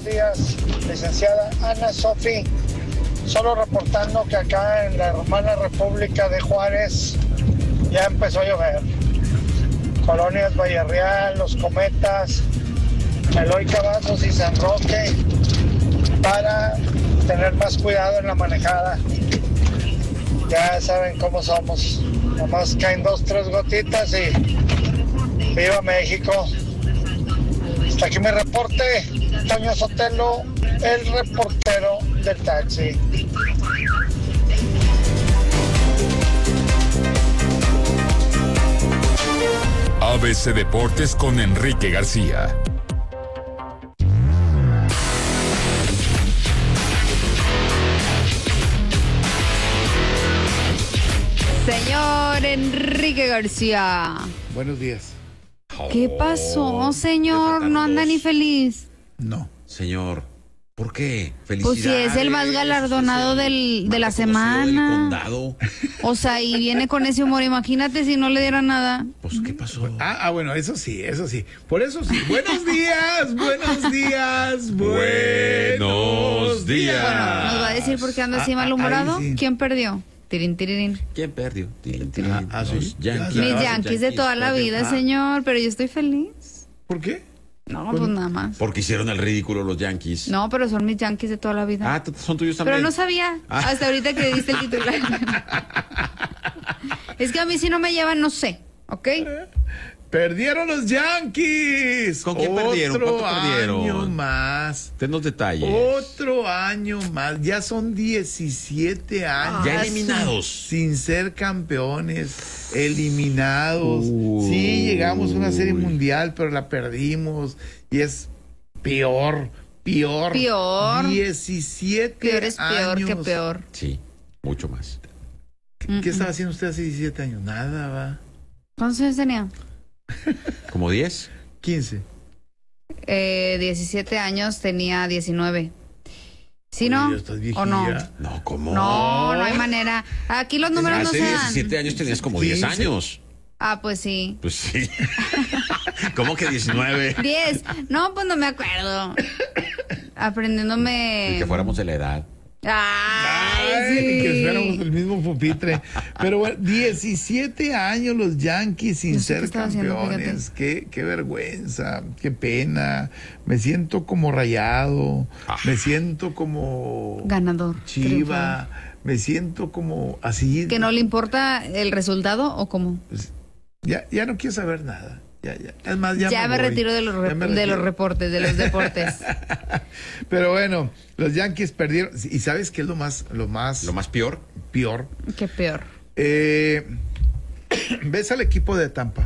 buenos días, licenciada Ana Sofi. Solo reportando que acá en la hermana República de Juárez ya empezó a llover. Colonias Valle Real, Los Cometas, Eloy Cavazos y San Roque, para tener más cuidado en la manejada. Ya saben cómo somos. Nomás caen 2, 3 gotitas y ¡viva México! Hasta aquí mi reporte. Toño Sotelo, el reportero del taxi. ABC Deportes con Enrique García. Señor Enrique García. Buenos días. ¿Qué pasó, señor? ¿No anda ni feliz? No. Señor, ¿por qué? Felicidades. Pues si es el más galardonado de la semana. Del condado. O sea, y viene con ese humor. Imagínate si no le diera nada. Pues, ¿qué pasó? Bueno, eso sí. Por eso sí. Buenos días, buenos días, buenos días. Bueno, ¿nos va a decir por qué anda así malhumorado? Sí. ¿Quién perdió? Tirín, tirirín. ¿Quién perdió? ¿sí? Los Yankees. Mis Yankees de toda la vida, señor. Pero yo estoy feliz. ¿Por qué? No, pues nada más. Porque hicieron el ridículo los Yankees. No, pero son mis Yankees de toda la vida. Ah, son tuyos también. Pero no sabía, hasta ahorita que diste el titular. Es que a mí si no me llevan, no sé, ¿ok? Perdieron los Yankees. ¿Con quién perdieron? ¿Cuánto perdieron? Otro año más. Denos detalles. Otro año más. Ya son 17 años. Ya eliminados. Sin ser campeones. Eliminados. Uy. Sí, llegamos a una serie mundial, pero la perdimos. Y es peor. 17 Peor es peor años. que peor. Sí, mucho más. ¿Qué estaba haciendo usted hace 17 años? Nada, va. ¿Cuántos años tenía? ¿Como 10? 15. 17 años, tenía 19. ¿Sí, Oye, no? ya estás ¿O no? viejilla. No, ¿cómo? No, no hay manera. Aquí los números no Hace se dan. 17 años tenías como 10 15. años. Ah, pues sí. Pues sí. ¿Cómo que 19? 10. No, pues no me acuerdo. Aprendiéndome. Ni que fuéramos de la edad. Ay, sí. Que fuéramos el mismo pupitre. Pero bueno, 17 años los Yankees sin No sé qué ser estaba haciendo, campeones. Qué vergüenza, qué pena. Me siento como Rayado, me siento como Ganador. Chiva, me siento como así. ¿Que no le importa el resultado o cómo? Ya no quiero saber nada. Ya. Es más, ya me voy. retiro de los Ya me de los retiro. reportes, de los deportes. Pero bueno, los Yankees perdieron. ¿Y sabes qué es lo más Lo más peor. peor? Qué peor. Ves al equipo de Tampa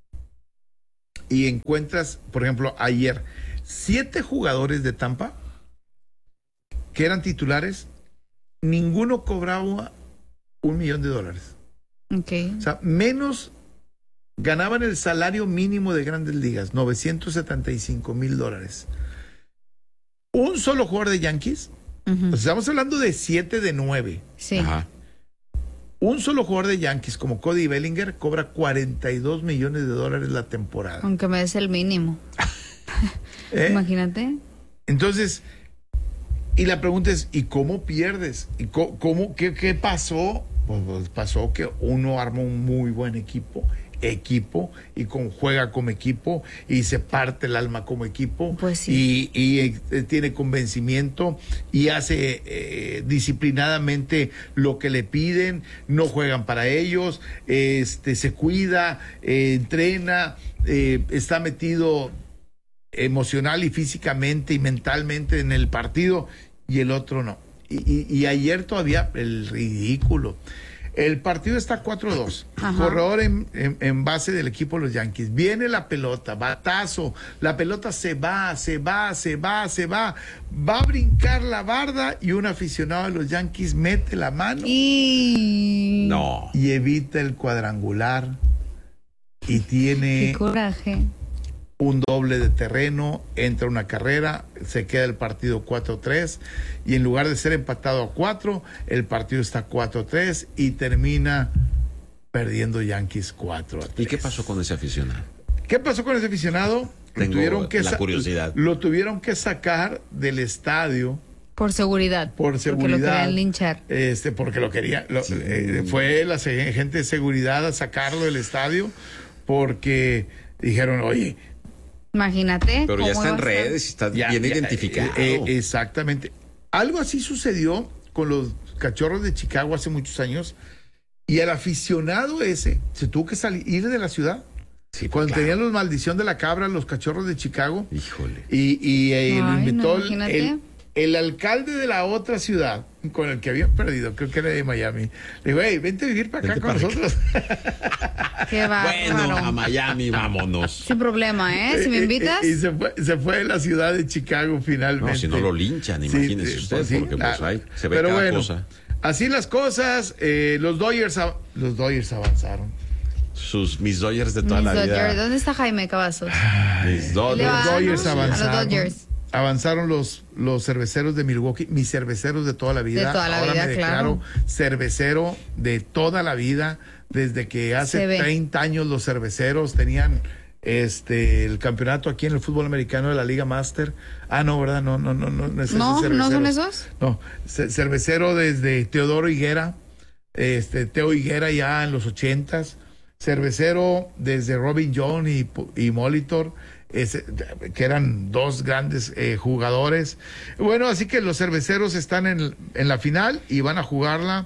y encuentras, por ejemplo, ayer, 7 jugadores de Tampa que eran titulares, ninguno cobraba $1 millón. Ok. O sea, menos ganaban el salario mínimo de Grandes Ligas, $975,000. Un solo jugador de Yankees, Ujú. o sea, estamos hablando de 7 de 9. Sí. Ajá. Un solo jugador de Yankees como Cody Bellinger cobra $42 millones la temporada. Aunque me des el mínimo. ¿Eh? Imagínate. Entonces, y la pregunta es, ¿y cómo pierdes? ¿Y qué pasó? Pues pasó que uno arma un muy buen equipo y juega como equipo y se parte el alma como equipo. Pues sí. y tiene convencimiento y hace disciplinadamente lo que le piden, no juegan para ellos, se cuida, entrena, está metido emocional y físicamente y mentalmente en el partido, y el otro no. Y ayer todavía el ridículo. El partido está 4-2. Ajá. Corredor en base del equipo de los Yankees. Viene la pelota, batazo. La pelota se va. Va a brincar la barda y un aficionado de los Yankees mete la mano Y... No. y evita el cuadrangular. Y tiene Qué coraje. un doble de terreno, entra una carrera, se queda el partido 4-3 y en lugar de ser empatado a 4, el partido está 4-3 y termina perdiendo Yankees 4-3. ¿Y qué pasó con ese aficionado? ¿Qué pasó con ese aficionado? Tengo la curiosidad. Lo tuvieron que sacar del estadio Por seguridad. por seguridad. Porque lo querían linchar. Porque lo quería. Fue la gente de seguridad a sacarlo del estadio porque dijeron, oye. Imagínate. Pero ya está en iba a ser? redes, está bien identificado. Exactamente. Algo así sucedió con los Cachorros de Chicago hace muchos años y el aficionado ese se tuvo que ir de la ciudad. Sí, Cuando claro. tenían los maldición de la cabra, los Cachorros de Chicago. Híjole. Y lo Ay, invitó no, imagínate. el alcalde de la otra ciudad con el que habían perdido, creo que era de Miami. Le digo, hey, vente a vivir para acá Vente con para nosotros. Qué Bueno, bárbaro. a Miami, vámonos. Sin problema, ¿eh? Si me invitas. Y se fue de la ciudad de Chicago finalmente. No, si no lo linchan, imagínese usted, pues sí, porque pues claro. ahí se ve Pero cada bueno, cosa. así las cosas, los Dodgers avanzaron. Mis Dodgers de toda Mis la Dodgers. vida. ¿Dónde está Jaime Cavazos? Mis Le Dodgers. va- Los Dodgers ¿no? A los avanzaron. Dodgers. Avanzaron los cerveceros de Milwaukee, mis cerveceros de toda la vida. De toda la Ahora vida, me declaro claro. cervecero de toda la vida, desde que hace Se ve. 30 años los cerveceros tenían el campeonato aquí en el fútbol americano de la Liga Master. Ah, no, ¿verdad? No es ese ¿No? ¿No cervecero. son esos? No, cervecero desde Teodoro Higuera, Teo Higuera ya en los 80s, cervecero desde Robin Jones y Molitor, que eran dos grandes jugadores. Bueno, así que los cerveceros están en la final y van a jugarla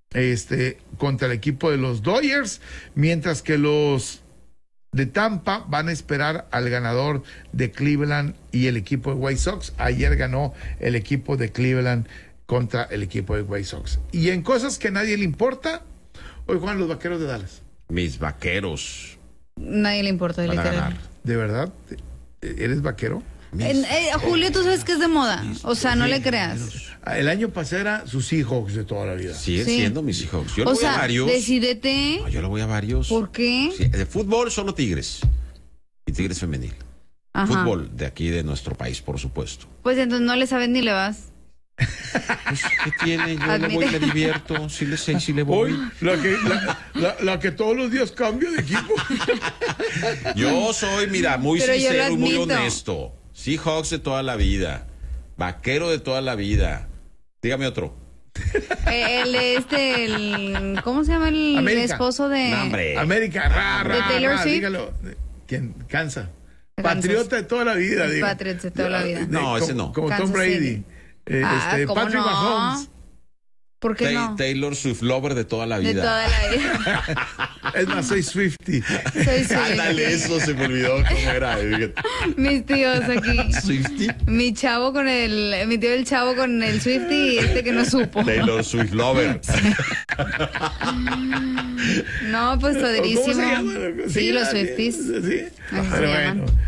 contra el equipo de los Dodgers, mientras que los de Tampa van a esperar al ganador de Cleveland y el equipo de White Sox. Ayer ganó el equipo de Cleveland contra el equipo de White Sox. Y en cosas que a nadie le importa, hoy juegan los Vaqueros de Dallas. Mis Vaqueros Nadie le importa, van a literal. ganar. ¿De verdad? ¿Eres vaquero? Julio, tú sabes que es de moda. O sea, no le creas. El año pasado era sus Seahawks de toda la vida. Siguen Sí. siendo mis Seahawks. Yo le O voy a sea, varios. decídete. No, yo le voy a varios. ¿Por qué? Sí, de fútbol solo Tigres. Y Tigres femenil. Ajá. Fútbol de aquí de nuestro país, por supuesto. Pues entonces no le sabes ni le vas. Pues, ¿qué tiene? Yo le Admite. voy y me divierto. Sí le sé, sí le voy. Hoy, la que todos los días cambio de equipo. Yo soy, mira, muy Pero yo lo sincero y muy admito. honesto. Seahawks de toda la vida. Vaquero de toda la vida. Dígame otro. ¿Cómo se llama el América. esposo de? No, hombre. América, ¿De Taylor Swift? dígalo. ¿Quién? Kansas. Kansas. Patriota de toda la vida, digo. Patriots de toda la vida. No, ese no. Como Tom Kansas Brady. City. ¿Cómo Patrick no? Mahomes. ¿Por qué no? Taylor Swift lover de toda la vida. De toda la vida. Es más, soy Swiftie. Soy Ándale, Swiftie. eso se me olvidó cómo era. Mis tíos aquí. Swiftie. Mi tío el chavo con el Swiftie y este que no supo. Taylor Swift lover. No, pues ¿Cómo se padrísimo. llama? Sí, los Swifties. Sí. Así Pero se llaman. bueno,